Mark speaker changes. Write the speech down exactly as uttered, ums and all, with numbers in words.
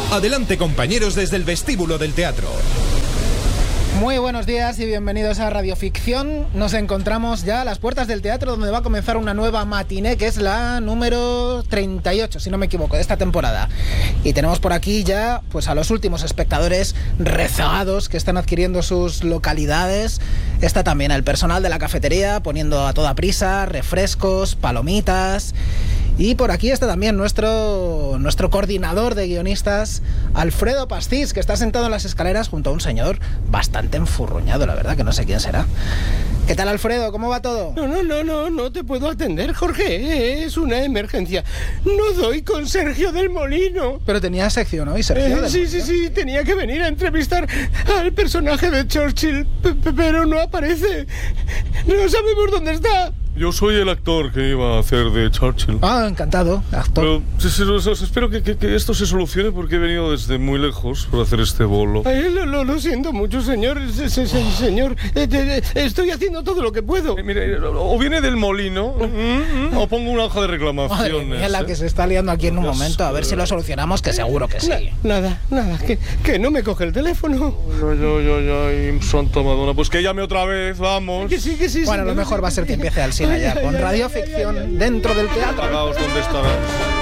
Speaker 1: Adelante, compañeros, desde el vestíbulo del teatro.
Speaker 2: Muy buenos días y bienvenidos a Radioficción. Nos encontramos ya a las puertas del teatro, donde va a comenzar una nueva matiné, que es la número treinta y ocho, si no me equivoco, de esta temporada. Y tenemos por aquí ya pues a los últimos espectadores rezagados que están adquiriendo sus localidades. Está también el personal de la cafetería poniendo a toda prisa refrescos, palomitas. Y por aquí está también nuestro, nuestro coordinador de guionistas, Alfredo Pastís, que está sentado en las escaleras junto a un señor bastante enfurruñado, la verdad, que no sé quién será. ¿Qué tal, Alfredo? ¿Cómo va todo?
Speaker 3: No, no, no, no, no te puedo atender, Jorge. Es una emergencia. No doy con Sergio del Molino.
Speaker 2: Pero tenía sección hoy, Sergio.
Speaker 3: Eh, sí, sí, sí, tenía que venir a entrevistar al personaje de Churchill, p- p- pero no aparece. No sabemos dónde está.
Speaker 4: Yo soy el actor que iba a hacer de Churchill.
Speaker 2: Ah, encantado, actor.
Speaker 4: Pero sí, sí, sí, sí, espero que, que, que esto se solucione porque he venido desde muy lejos para hacer este bolo.
Speaker 3: Ay, lo, lo, lo siento mucho, señor. Se, se, se, señor, eh, eh, estoy haciendo todo lo que puedo.
Speaker 4: Eh, mire, o viene del molino mm, mm, o pongo una hoja de reclamaciones.
Speaker 2: Madre mía, la que se está liando aquí en un momento. A ver si lo solucionamos, que seguro que sí.
Speaker 3: Na, nada, nada, que, que no me coge el teléfono.
Speaker 4: Ay, ay, ay, ay, Santa Madonna. Pues que llame otra vez, vamos.
Speaker 3: Que sí, que sí.
Speaker 2: Bueno,
Speaker 3: sí,
Speaker 2: lo mejor va a ser que empiece al cine ya, con radioficción dentro del teatro.
Speaker 4: Pagaos donde estará.